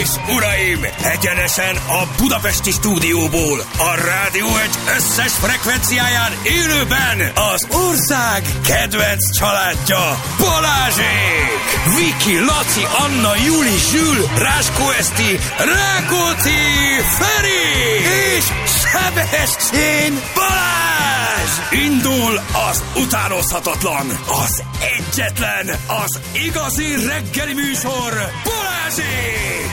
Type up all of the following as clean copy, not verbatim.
és uraim, egyenesen a budapesti stúdióból, a Rádió Egy összes frekvenciáján élőben az ország kedvenc családja, Balázsék! Viki, Laci, Anna, Juli, Zsül, Ráskó Eszti, Rákóczi, Feri és Sebestyén Balázs! Indul az utánozhatatlan, az egyetlen, az igazi reggeli műsor, Balázsék!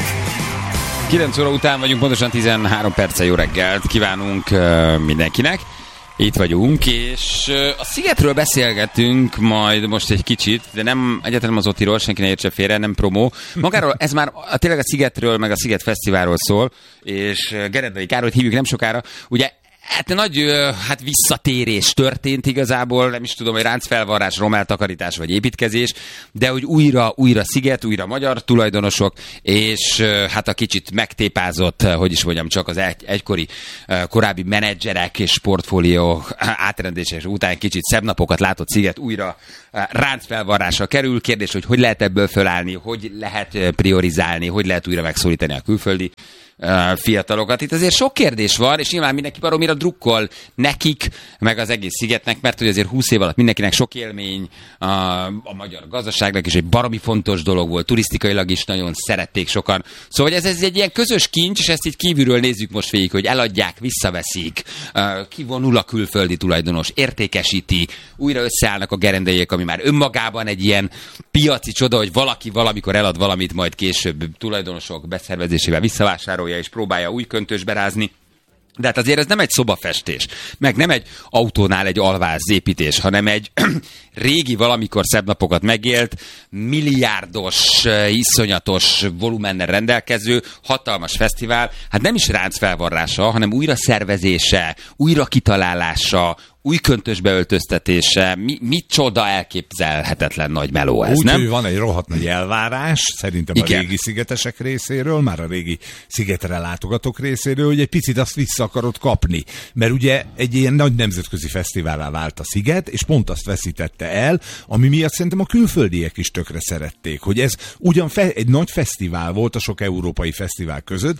9 óra után vagyunk, pontosan 13 perccel. Jó reggelt kívánunk mindenkinek. Itt vagyunk, és a Szigetről beszélgetünk majd most egy kicsit, de nem egyáltalán az Otiról, senki ne értse félre, nem promó. Magáról ez már tényleg a Szigetről, meg a Sziget Fesztiválról szól, és Gerendai Károlyt hívjuk nem sokára. Ugye hát nagy visszatérés történt igazából, nem is tudom, hogy ráncfelvarrás, romeltakarítás vagy építkezés, de hogy újra Sziget, újra magyar tulajdonosok, és hát a kicsit megtépázott, hogy is mondjam, csak az egykori korábbi menedzserek és portfólió átrendezés után kicsit szebb napokat látott Sziget újra ráncfelvarrásra kerül. Kérdés, hogy lehet ebből fölállni, hogy lehet priorizálni, hogy lehet újra megszólítani a külföldi fiatalokat. Itt azért sok kérdés van, és nyilván mindenki baromira drukkol nekik, meg az egész Szigetnek, mert hogy azért 20 év alatt mindenkinek sok élmény, a magyar gazdaságnak is egy baromi fontos dolog volt, turisztikailag is nagyon szerették sokan. Szóval ez egy ilyen közös kincs, és ezt így kívülről nézzük most végig, hogy eladják, visszaveszik, kivonul a külföldi tulajdonos, értékesíti, újra összeállnak a gerendaiek, ami már önmagában egy ilyen piaci csoda, hogy valaki valamikor elad valamit, majd később tulajdonosok beszervezésével visszavásárol és próbálja új köntösbe rázni. De hát azért ez nem egy szobafestés, meg nem egy autónál egy alvázépítés, hanem egy régi, valamikor szebb napokat megélt, milliárdos, iszonyatos volumennel rendelkező, hatalmas fesztivál, hát nem is ráncfelvarrása, hanem újra szervezése, újra kitalálása, új köntösbe öltöztetése, micsoda elképzelhetetlen nagy meló ez, nem? Úgy, van egy rohadt nagy elvárás, szerintem igen, a régi szigetesek részéről, már a régi szigetre látogatók részéről, hogy egy picit azt vissza akarod kapni. Mert ugye egy ilyen nagy nemzetközi fesztiválá vált a Sziget, és pont azt veszítette el, ami miatt szerintem a külföldiek is tökre szerették, hogy ez ugyan egy nagy fesztivál volt a sok európai fesztivál között,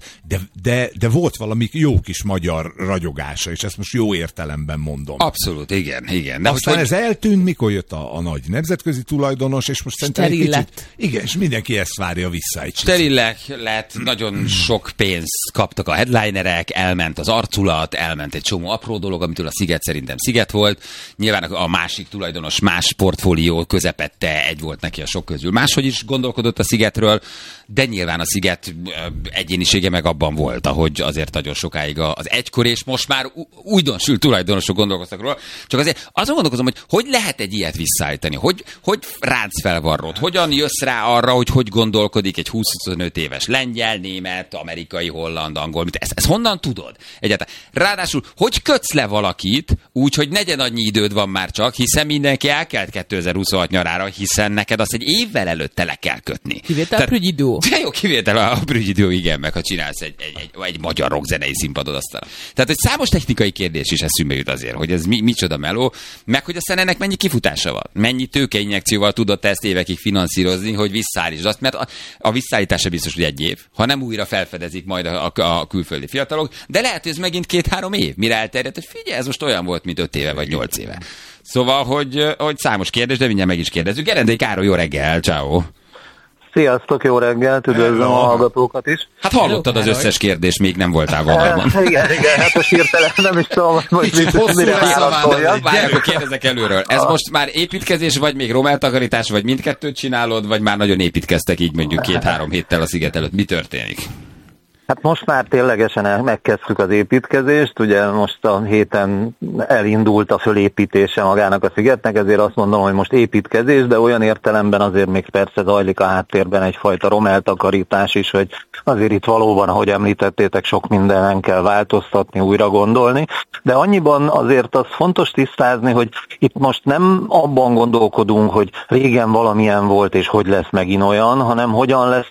de volt valami jó kis magyar ragyogása, és ezt most jó értelemben mondom. Abszolút, igen. De aztán ez eltűnt, mikor jött a nagy nemzetközi tulajdonos, és most szerintem egy kicsit... Igen, és mindenki ezt várja vissza egy Sterillek lett, nagyon sok pénzt kaptak a headlinerek, elment az arculat, elment egy csomó apró dolog, amitől a Sziget szerintem Sziget volt. Nyilván a másik tulajdonos más portfólió közepette, egy volt neki a sok közül. Máshogy is gondolkodott a Szigetről, de nyilván a Sziget egyénisége meg abban volt, ahogy azért nagyon sokáig az egykor és most már újdonsült tulajdonosok gondolkoztak róla. Csak azért azon gondolkozom, hogy lehet egy ilyet visszaállítani, hogy ráncfelvarrod, hogyan jössz rá arra, hogy gondolkodik egy 20-25 éves lengyel, német, amerikai, holland, angol, ezt honnan tudod? Egyáltalán. Ráadásul, hogy kötsz le valakit úgy, hogy negyen annyi időd van már csak, hiszen mindenki elkelt 2026 nyarára, hiszen neked azt egy évvel előtte le kell kötni. Kivétel a Prügyidő. De jó, kivétel a Prügyidő, igen, meg ha csinálsz egy magyar rockzenei színpadod aztán. Tehát, hogy számos technikai kérdés is eszünkbe jut azért, hogy ez micsoda meló, meg hogy aztán ennek mennyi kifutása van. Mennyi tőkeinjekcióval tudott ezt évekig finanszírozni, hogy visszaállítsd azt, mert a visszaállítása biztos, hogy egy év, ha nem újra felfedezik majd a külföldi fiatalok, de lehet, hogy ez megint 2-3 év, mire elterjedt, hogy figyelj, ez most olyan volt, mint 5 éve vagy 8 éve. Szóval, hogy számos kérdés, de mindjárt meg is kérdezzük. Gerendai Károly, jó reggel, ciao. Sziasztok, jó reggelt, üdvözlöm a hallgatókat is. Hát hallottad az összes kérdést, még nem voltál vonalban. Igen, hát most hirtelen nem is tudom, hogy mire válaszoljak. Várj, akkor kérdezek előről. Ez most már építkezés, vagy még romeltakarítás, vagy mindkettőt csinálod, vagy már nagyon építkeztek így mondjuk 2-3 héttel a Sziget előtt? Mi történik? Hát most már ténylegesen megkezdtük az építkezést, ugye most a héten elindult a fölépítése magának a Szigetnek, ezért azt mondom, hogy most építkezés, de olyan értelemben azért még persze zajlik a háttérben egyfajta romeltakarítás is, hogy azért itt valóban, ahogy említettétek, sok mindenen kell változtatni, újra gondolni, de annyiban azért az fontos tisztázni, hogy itt most nem abban gondolkodunk, hogy régen valamilyen volt, és hogy lesz megint olyan, hanem hogyan lesz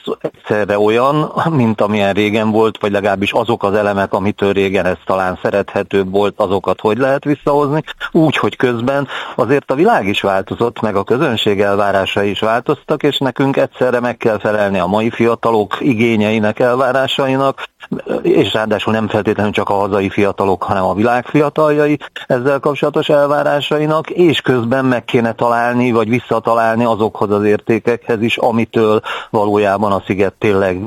egyszerre olyan, mint amilyen régen volt, vagy legalábbis azok az elemek, amitől régen ez talán szerethetőbb volt, azokat hogy lehet visszahozni, úgy, hogy közben azért a világ is változott, meg a közönség elvárásai is változtak, és nekünk egyszerre meg kell felelni a mai fiatalok igényeinek, elvárásainak, és ráadásul nem feltétlenül csak a hazai fiatalok, hanem a világ fiataljai ezzel kapcsolatos elvárásainak, és közben meg kéne találni, vagy visszatalálni azokhoz az értékekhez is, amitől valójában a sziget tényleg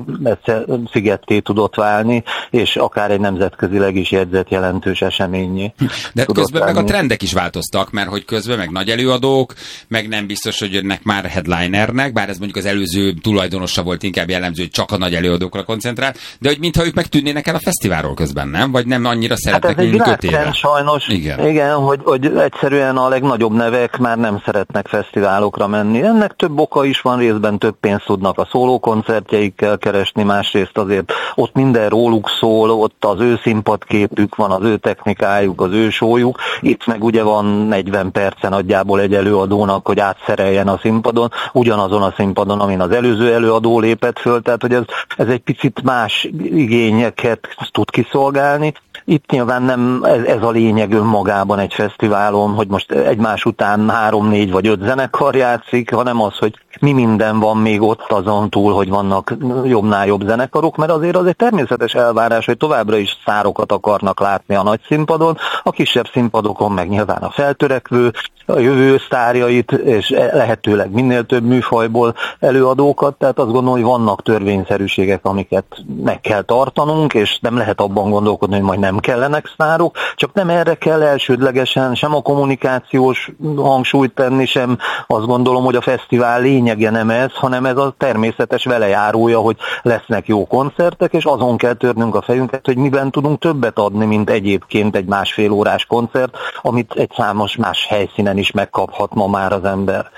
szigetté tudott válni, és akár egy nemzetközileg is jegyzett jelentős eseményé. De közben válni. Meg a trendek is változtak, mert hogy közben meg nagy előadók, meg nem biztos, hogy jönnek már headlinernek, bár ez mondjuk az előző tulajdonosa volt inkább jellemző, hogy csak a nagy előadókra koncentrál, de hogy mintha ők megtűnnének el a fesztiválról közben, nem? Vagy nem annyira szeretnek, mint 5 éve. Sajnos, igen, hogy egyszerűen a legnagyobb nevek már nem szeretnek fesztiválokra menni. Ennek több oka is van, részben több pénzt tudnak a szólókoncertjeikkel keresni, másrészt azért ott minden róluk szól, ott az ő színpadképük van, az ő technikájuk, az ő showjuk. Itt meg ugye van 40 percen nagyjából egy előadónak, hogy átszereljen a színpadon, ugyanazon a színpadon, amin az előző előadó lépett föl, tehát hogy ez egy picit más igényeket tud kiszolgálni. Itt nyilván nem ez a lényeg önmagában egy fesztiválon, hogy most egymás után 3, 4 vagy 5 zenekar játszik, hanem az, hogy mi minden van még ott azon túl, hogy vannak jobbnál jobb zenekarok, mert azért az egy természetes elvárás, hogy továbbra is sztárokat akarnak látni a nagy színpadon, a kisebb színpadokon meg nyilván a feltörekvő, a jövő sztárjait, és lehetőleg minél több műfajból előadókat, tehát azt gondolom, hogy vannak törvényszerűségek, amiket meg kell tartanunk, és nem lehet abban gondolkodni, hogy majd nem kellenek sztárok, csak nem erre kell elsődlegesen sem a kommunikációs hangsúlyt tenni, sem azt gondolom, hogy a fesztivál lényege nem ez, hanem ez a természetes velejárója, hogy lesznek jó koncertek, és azon kell törnünk a fejünket, hogy miben tudunk többet adni, mint egyébként egy 1,5 órás koncert, amit egy számos más helyszínen is megkaphat ma már az ember.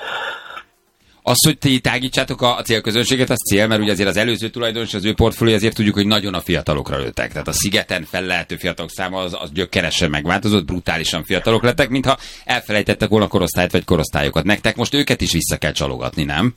Az, hogy ti tágítsátok a célközönséget, az cél, mert ugye azért az előző tulajdonos, az ő portfólió, azért tudjuk, hogy nagyon a fiatalokra lőttek. Tehát a szigeten fellehető fiatalok száma az gyökeresen megváltozott, brutálisan fiatalok lettek, mintha elfelejtettek volna korosztályt vagy korosztályokat. Nektek most őket is vissza kell csalogatni, nem?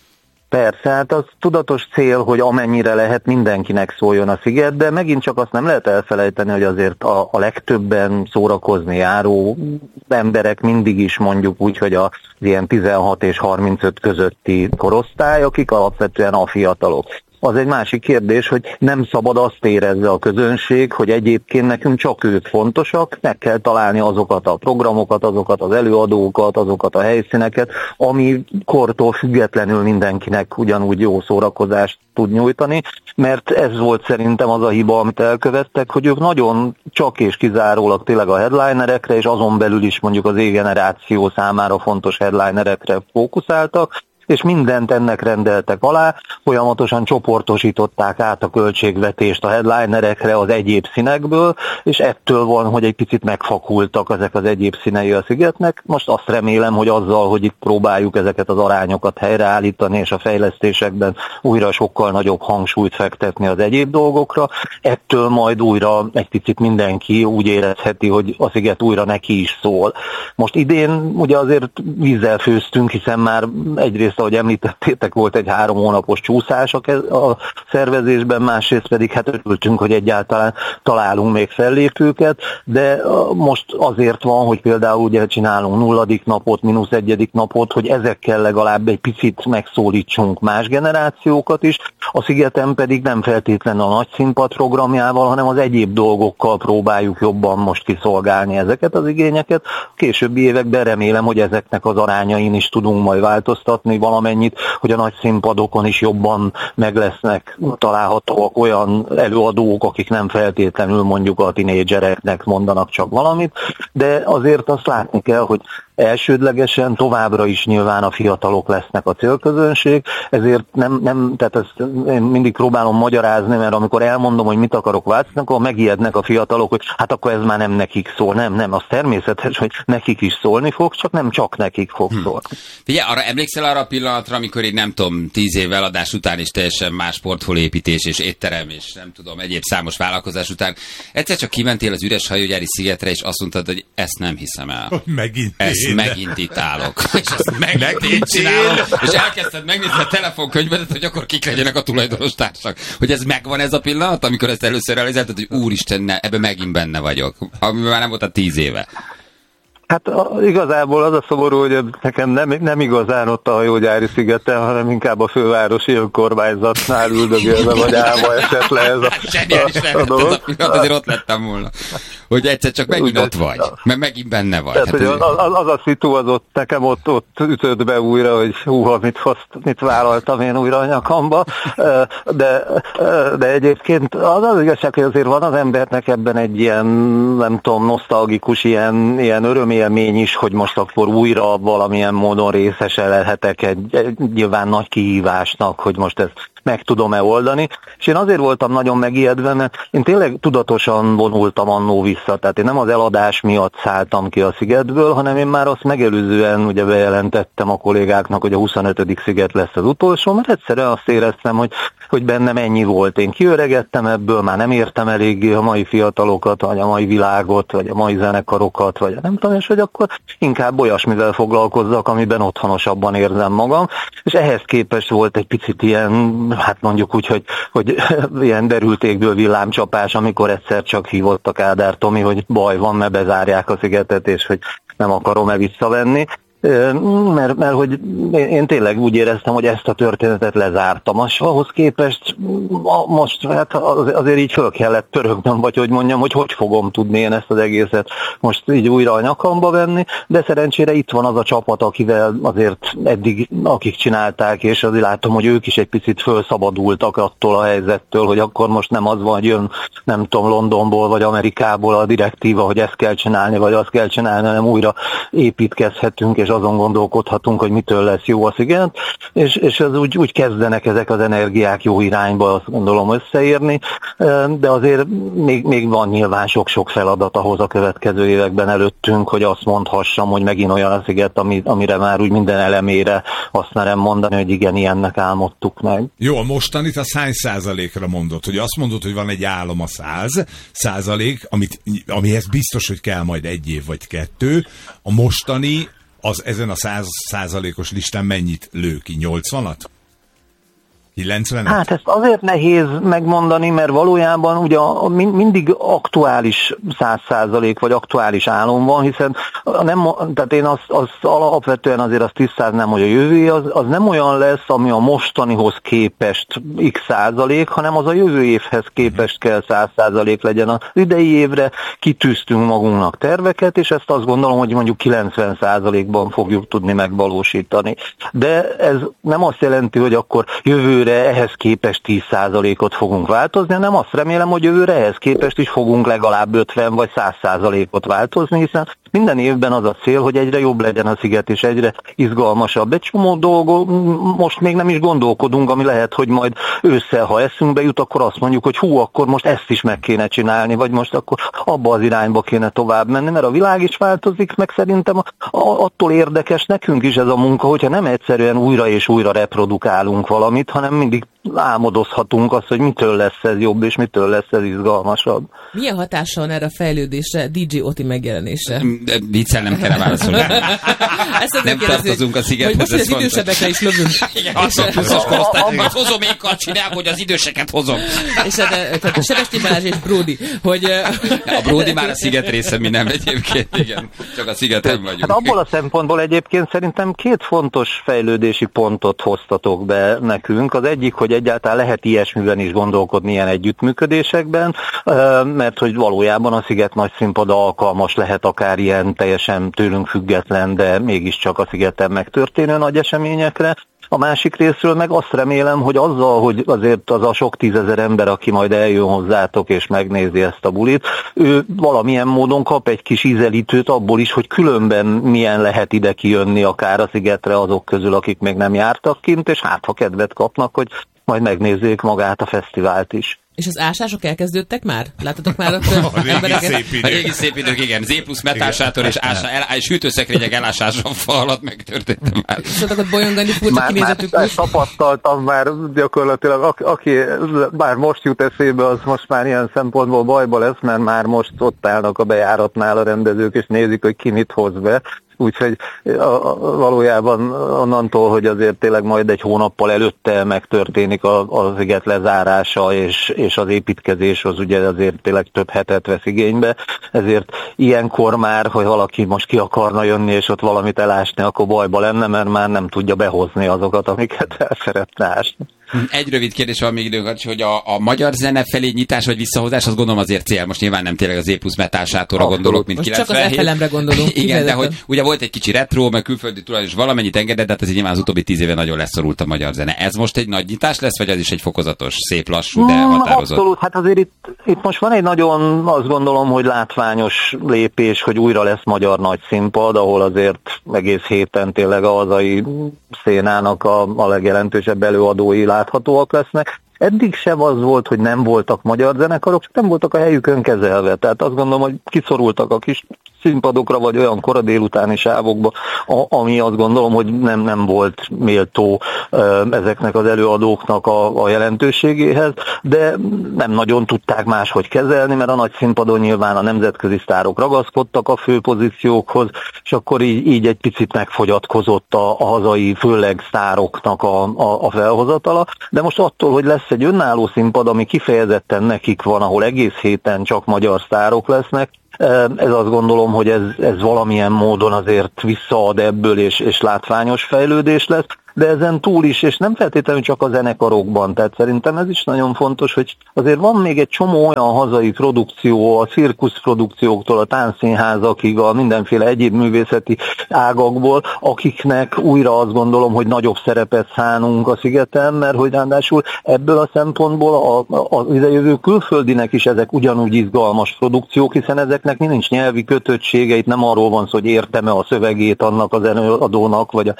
Persze, hát az tudatos cél, hogy amennyire lehet mindenkinek szóljon a sziget, de megint csak azt nem lehet elfelejteni, hogy azért a legtöbben szórakozni járó emberek mindig is mondjuk úgy, hogy az ilyen 16 és 35 közötti korosztály, akik alapvetően a fiatalok. Az egy másik kérdés, hogy nem szabad azt érezze a közönség, hogy egyébként nekünk csak ők fontosak, meg kell találni azokat a programokat, azokat az előadókat, azokat a helyszíneket, ami kortól függetlenül mindenkinek ugyanúgy jó szórakozást tud nyújtani, mert ez volt szerintem az a hiba, amit elkövettek, hogy ők nagyon csak és kizárólag tényleg a headlinerekre, és azon belül is mondjuk az Z-generáció számára fontos headlinerekre fókuszáltak, és mindent ennek rendeltek alá, folyamatosan csoportosították át a költségvetést a headlinerekre az egyéb színekből, és ettől van, hogy egy picit megfakultak ezek az egyéb színei a szigetnek. Most azt remélem, hogy azzal, hogy itt próbáljuk ezeket az arányokat helyreállítani, és a fejlesztésekben újra sokkal nagyobb hangsúlyt fektetni az egyéb dolgokra, ettől majd újra egy picit mindenki úgy érezheti, hogy a sziget újra neki is szól. Most idén ugye azért vízzel főztünk, hiszen már egyrészt, ahogy említettétek, volt egy 3 hónapos csúszás a szervezésben, másrészt pedig hát örültünk, hogy egyáltalán találunk még fellépőket, de most azért van, hogy például ugye csinálunk 0. napot, -1. napot, hogy ezekkel legalább egy picit megszólítsunk más generációkat is, a szigeten pedig nem feltétlenül a nagy színpad programjával, hanem az egyéb dolgokkal próbáljuk jobban most kiszolgálni ezeket az igényeket. A későbbi években remélem, hogy ezeknek az arányain is tudunk majd változtatni valamennyit, hogy a nagy színpadokon is jobban meg lesznek találhatóak olyan előadók, akik nem feltétlenül mondjuk a tinédzsereknek mondanak csak valamit, de azért azt látni kell, hogy elsődlegesen továbbra is nyilván a fiatalok lesznek a célközönség, ezért nem, tehát ezt én mindig próbálom magyarázni, mert amikor elmondom, hogy mit akarok változni, akkor megijednek a fiatalok, hogy hát akkor ez már nem nekik szól. Nem, az természetes, hogy nekik is szólni fog, csak nem csak nekik fog szólni. Figyelj, emlékszel arra a pillanatra, amikor így nem tudom, 10 év eladás után is teljesen más portfólióépítés és étterem és nem tudom, egyéb számos vállalkozás után egyszer csak kimentél az üres hajógyári szigetre, és azt mondtad, hogy ezt nem hiszem el. Megint. Ez és megint itt állok. És azt megint én csinálom, és elkezdted megnézni a telefonkönyvedet, hogy akkor kik legyenek a tulajdonos társak. Hogy ez megvan ez a pillanat, amikor ezt először realizáltad, hogy úristen, ebben megint benne vagyok. Amiben már nem volt a 10 éve. Hát igazából az a szomorú, hogy nekem nem igazán ott a hajógyári szigeten, hanem inkább a fővárosi önkormányzatnál üldögélve, vagy állva esett le ez a dolog. Ez a pillanat, azért ott lettem volna. Hogy egyszer csak megint ott vagy, mert megint benne vagy. Tehát, az a szitu az ott nekem ott ütött be újra, hogy húha, mit vállaltam én újra a nyakamba, de egyébként az igazság, hogy azért van az embernek ebben egy ilyen, nem tudom, nosztalgikus, ilyen örömélmény is, hogy most akkor újra valamilyen módon részese lehetek egy nyilván nagy kihívásnak, hogy most ezt meg tudom-e oldani. És én azért voltam nagyon megijedve, mert én tényleg tudatosan vonultam annó vissza, tehát én nem az eladás miatt szálltam ki a szigetből, hanem én már azt megelőzően ugye bejelentettem a kollégáknak, hogy a 25. sziget lesz az utolsó, mert egyszerűen azt éreztem, hogy bennem ennyi volt. Én kiöregettem ebből, már nem értem eléggé a mai fiatalokat, vagy a mai világot, vagy a mai zenekarokat, vagy nem tudom, és hogy akkor inkább olyasmivel foglalkozzak, amiben otthonosabban érzem magam, és ehhez képest volt egy picit ilyen, hát mondjuk úgy, hogy ilyen derültékből villámcsapás, amikor egyszer csak hívott a Kádár Tomi, hogy baj van, mert bezárják a szigetet, és hogy nem akarom-e visszavenni. Mert hogy én tényleg úgy éreztem, hogy ezt a történetet lezártam. Ahhoz képest most hát azért így föl kellett pörögnöm, vagy hogy mondjam, hogy fogom tudni én ezt az egészet most így újra a nyakamba venni, de szerencsére itt van az a csapat, akivel azért eddig akik csinálták, és azért látom, hogy ők is egy picit fölszabadultak attól a helyzettől, hogy akkor most nem az van, hogy jön, nem tudom, Londonból vagy Amerikából a direktíva, hogy ezt kell csinálni, vagy azt kell csinálni, hanem újra építkezhetünk, és azon gondolkodhatunk, hogy mitől lesz jó a sziget, és ez úgy kezdenek ezek az energiák jó irányba, azt gondolom összeérni, de azért még van nyilván sok-sok feladat ahhoz a következő években előttünk, hogy azt mondhassam, hogy megint olyan a sziget, amire már úgy minden elemére azt merem mondani, hogy igen, ilyennek álmodtuk meg. Jó, a mostanit a 100%-ra mondod, hogy azt mondod, hogy van egy álom a 100%, amihez biztos, hogy kell majd 1 év vagy 2. A mostani az ezen a 100%-os listán mennyit lő ki? 80-at? 90-et? Hát ezt azért nehéz megmondani, mert valójában ugye mindig aktuális 100% vagy aktuális álom van, hiszen tehát én azt alapvetően azért azt tisztáznám, hogy a jövő az nem olyan lesz, ami a mostanihoz képest x %, hanem az a jövő évhez képest kell 100% legyen. Az idei évre kitűztünk magunknak terveket, és ezt azt gondolom, hogy mondjuk 90%-ban fogjuk tudni megvalósítani. De ez nem azt jelenti, hogy akkor jövőre ehhez képest 10%-ot fogunk változni, hanem azt remélem, hogy jövőre ehhez képest is fogunk legalább 50 vagy 100%-ot változni, hiszen minden évben az a cél, hogy egyre jobb legyen a sziget, és egyre izgalmasabb. Egy csomó dolgot most még nem is gondolkodunk, ami lehet, hogy majd ősszel, ha eszünkbe jut, akkor azt mondjuk, hogy akkor most ezt is meg kéne csinálni, vagy most akkor abba az irányba kéne tovább menni, mert a világ is változik, meg szerintem attól érdekes nekünk is ez a munka, hogyha nem egyszerűen újra és újra reprodukálunk valamit, hanem mindig álmodozhatunk azt, hogy mitől lesz ez jobb, és mitől lesz ez izgalmasabb. Milyen hatása van erre a fejlődésre DJ Oti megjelenése? Viccel nem kell válaszolni. Nem tartozunk a szigethez. Hogy most az idősebbekre is lövünk. Igen, az korosztályt hozom én kacsinál, hogy az időseket hozom. És tehát Sebestyén Balázs és Bródi, hogy... A Bródi már a sziget része, mi nem egyébként, igen. Csak a szigeten vagyunk. Hát abból a szempontból egyébként szerintem 2 fontos fejlődési pontot hoztatok be nekünk. Az egyik, hogy egyáltalán lehet ilyesmiben is gondolkodni, ilyen együttműködésekben, mert hogy valójában a sziget nagy színpada alkalmas lehet akár ilyen teljesen tőlünk független, de mégiscsak a szigeten megtörténő nagy eseményekre. A másik részről meg azt remélem, hogy azzal, hogy azért az a sok 10 000 ember, aki majd eljön hozzátok és megnézi ezt a bulit, ő valamilyen módon kap egy kis ízelítőt abból is, hogy különben milyen lehet ide kijönni akár a szigetre azok közül, akik még nem jártak kint, és hát ha kedvet kapnak, hogy majd megnézzék magát a fesztivált is. És az ásások elkezdődtek már? Láttatok már ott embereket? A régi szép idők, igen. Z plusz metálsátor és hűtőszekrények elásása alatt megtörtént már. Szoktak ott bolyongani, furcsa kinézetük. Már tapasztaltam már gyakorlatilag, aki már most jut eszébe, az most már ilyen szempontból bajba lesz, mert már most ott állnak a bejáratnál a rendezők, és nézik, hogy ki mit hoz be. úgyhogy valójában onnantól, hogy azért tényleg majd egy hónappal előtte megtörténik a sziget lezárása, és az építkezés az ugye azért tényleg több hetet vesz igénybe, ezért ilyenkor már, hogy valaki most ki akarna jönni, és ott valamit elásni, akkor bajba lenne, mert már nem tudja behozni azokat, amiket el szeretne ásni. Egy rövid kérdés van még időnk, hogy a magyar zene felé nyitás vagy visszahozás, azt gondolom azért cél. Most nyilván nem tényleg az E+ Metal Sátorra gondolok, mint 97. Csak az FLM-re gondolunk. Igen, de hogy ugye volt egy kicsi retro, meg külföldi tulajdonos valamennyit engedett, de hát azért nyilván az utóbbi 10 éve nagyon leszorult a magyar zene. Ez most egy nagy nyitás lesz, vagy az is egy fokozatos, szép, lassú, de határozott? Abszolút, hát azért itt most van egy nagyon, azt gondolom, hogy látványos lépés, hogy újra lesz magyar nagy színpad, ahol azért egész héten tényleg a hazai szénának a legjelentősebb előadói láthatóak lesznek. Eddig sem az volt, hogy nem voltak magyar zenekarok, csak nem voltak a helyükön kezelve. Tehát azt gondolom, hogy kiszorultak a kis színpadokra, vagy olyan kora délutáni sávokba, ami azt gondolom, hogy nem volt méltó ezeknek az előadóknak a jelentőségéhez, de nem nagyon tudták máshogy kezelni, mert a nagy színpadon nyilván a nemzetközi sztárok ragaszkodtak a főpozíciókhoz, és akkor így egy picit megfogyatkozott a hazai, főleg sztároknak a felhozatala, de most attól, hogy lesz egy önálló színpad, ami kifejezetten nekik van, ahol egész héten csak magyar sztárok lesznek, ez azt gondolom, hogy ez valamilyen módon azért visszaad ebből, és látványos fejlődés lesz, de ezen túl is, és nem feltétlenül csak a zenekarokban, tehát szerintem ez is nagyon fontos, hogy azért van még egy csomó olyan hazai produkció, a cirkuszprodukcióktól a táncszínházakig, a mindenféle egyéb művészeti ágakból, akiknek újra azt gondolom, hogy nagyobb szerepet szánunk a szigeten, mert hogy ráadásul ebből a szempontból az idejövő külföldinek is ezek ugyanúgy izgalmas produkciók, hiszen ezeknek nincs nyelvi kötöttsége, itt nem arról van szó, hogy értem-e a szövegét annak az előadónak, vagy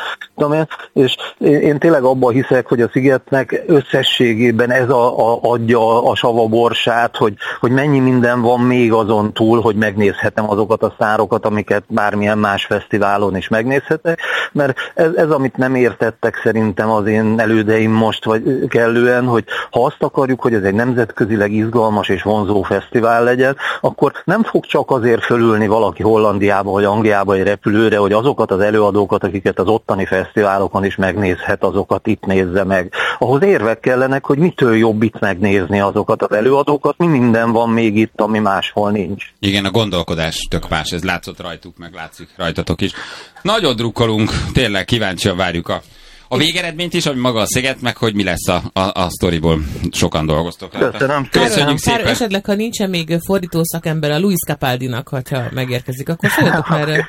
és én tényleg abban hiszek, hogy a szigetnek összességében ez adja a savaborsát, hogy mennyi minden van még azon túl, hogy megnézhetem azokat a sztárokat, amiket bármilyen más fesztiválon is megnézhetek, mert ez amit nem értettek szerintem az én elődeim most, vagy kellően, hogy ha azt akarjuk, hogy ez egy nemzetközileg izgalmas és vonzó fesztivál legyen, akkor nem fog csak azért fölülni valaki Hollandiába vagy Angliába egy repülőre, hogy azokat az előadókat, akiket az ottani fesztiválokon is megnézhet, azokat itt nézze meg. Ahhoz érvek kellenek, hogy mitől jobb itt megnézni azokat az előadókat, mi minden van még itt, ami máshol nincs. Igen, a gondolkodás tök más, ez látszott rajtuk, meg látszik rajtatok is. Nagyon drukkolunk, tényleg kíváncsian várjuk a végeredményt is, ami maga a sziget, meg hogy mi lesz a sztoriból. Sokan dolgoztok. Köszönöm. Köszönjük szépen. Esetleg, ha nincsen még fordító szakember a Luis Capaldinak, hogyha megérkezik, akkor szóljatok már.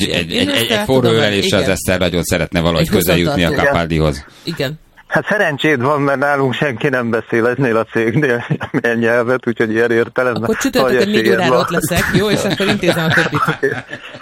Egy forró ölelésre az Eszter nagyon szeretne valahogy közeljutni a Capaldihoz. Igen. Hát szerencséd van, mert nálunk senki nem beszél ennél a cégnél milyen nyelvet, úgyhogy ilyen értelemben. Akkor csütörtökön 4 órára ott leszek, jó? És akkor intézem a többit.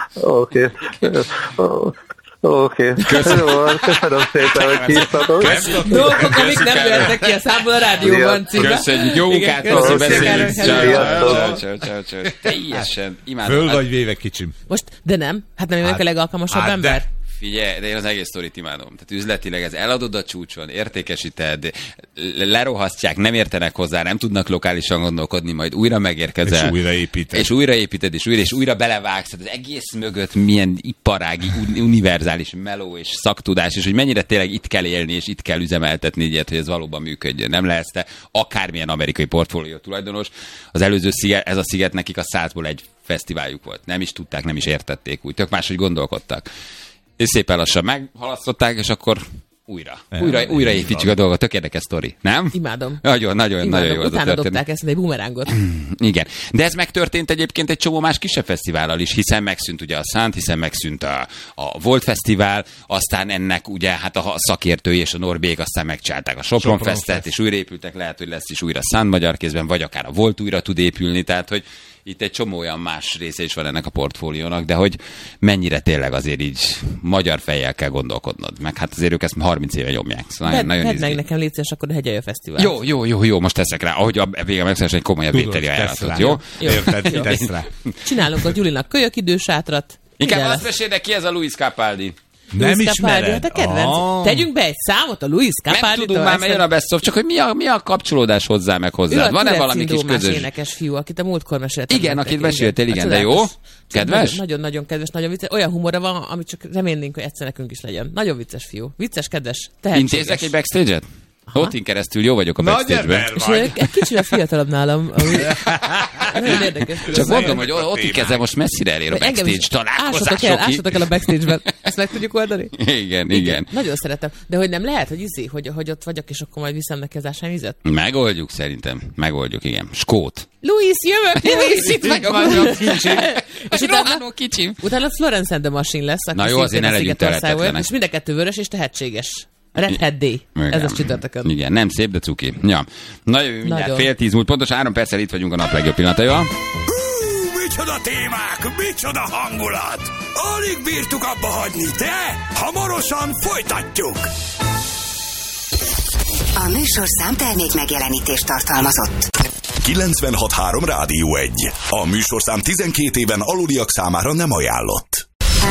Oké. Köszönöm szépen, hogy hívtatok. Dolgok, amik nem jöhetnek ki a számból a rádióban, Cilla. Köszönjük, jó munkát, Rosszi, beszélünk. Ciao. Teljesen imádom. Föl vagy véve, kicsim. Most, de nem? Hát nem jövök a legalkalmasabb ember? Figyelj, de én az egész sztorit imádom. Tehát üzletileg ez eladod a csúcson, értékesíted, lerohasztják, nem értenek hozzá, nem tudnak lokálisan gondolkodni, majd újra megérkezel. És újraépíted, és újra belevágsz. Tehát az egész mögött milyen iparági, univerzális meló és szaktudás, és hogy mennyire tényleg itt kell élni, és itt kell üzemeltetni ilyet, hogy ez valóban működjön. Nem lehetsz te akármilyen amerikai portfólió tulajdonos. Az előző sziget, ez a sziget nekik a 100-ból egy fesztiváljuk volt. Nem is tudták, nem is értették úgy. Tök máshogy gondolkodtak. És szépen lassan meghalasztották, és akkor újra építjük a dolgot. Tök érdekes sztori, nem? Imádom. Nagyon jó az a történet. Utána dobták ezt egy bumerángot. Igen. De ez megtörtént egyébként egy csomó más kisebb fesztivállal is, hiszen megszűnt ugye a Szánt, hiszen megszűnt a Volt Fesztivál, aztán ennek ugye hát a szakértői és a Norbék aztán megcsinálták a Sopron Festet, és újraépültek, lehet, hogy lesz is újra Szánt magyar kézben, vagy akár a Volt újra tud épülni, tehát hogy itt egy csomó olyan más része is van ennek a portfóliónak, de hogy mennyire tényleg azért így magyar fejjel kell gondolkodnod. Meg hát azért ők ezt 30 éve nyomják. Szóval Vedd meg nekem, légy szíves, akkor a Hegyalja Fesztivál. Jó, most teszek rá. Ahogy a vége megszeresen egy komolyabb vételi ajánlatot, jó? Érted, tesz rá. Csinálunk a Gyulinak kölyök idősátrat. Inkább azt mesélj, ki ez a Luis Capaldi? Nem ismered? Te kedvenc. Tegyünk be egy számot a Luis Capaldi-tól. Nem tudunk már, jön a best of, csak hogy mi a kapcsolódás hozzá meg hozzá. Van-e valami kis közös? Énekes fiú, akit a múltkor meséltem. Igen, akit meséltél, igen, de jó? Kedves? Nagyon-nagyon kedves, nagyon vicces. Olyan humora van, amit csak remélnénk, hogy egyszer nekünk is legyen. Nagyon vicces fiú. Vicces, kedves, tehetséges. Intézek egy backstage-et? Ott keresztül jó vagyok a backstage-ben. És egy kicsit fiatalabb nálam. Nagyon érdekes. Csak mondom, hogy ott kezdem most messzire elér a backstage találkozások. Ássatok el a backstage-ben. Ezt meg tudjuk oldani? Igen. Nagyon szeretem. De hogy nem lehet, hogy ott vagyok, és akkor majd viszem neki az ásványvizet? Megoldjuk szerintem. Megoldjuk, igen. Skót. Luis, jövök! Luis, itt vagyok. És utána Florence and the Machine lesz. Na jó, azért ne legyünk tehetetlenek. És mind a kettő vörös és tehetséges. Red Hat Day. Ez az csütörtökön. Igen, nem szép, de cuki. Ja. Na jövő mindjárt 9:30 múlt, pontosan 3 perccel itt vagyunk a nap legjobb pillanataival. Micsoda témák, micsoda hangulat! Alig bírtuk abba hagyni, de hamarosan folytatjuk! A műsorszám termék megjelenítést tartalmazott. 96.3 Rádió 1. A műsorszám 12 éven aluliak számára nem ajánlott.